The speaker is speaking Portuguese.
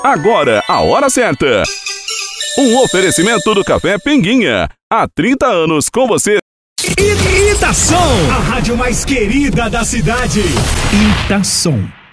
Agora, a hora certa. Um oferecimento do Café Pinguinha. Há 30 anos com você. Itação, a rádio mais querida da cidade. Itação.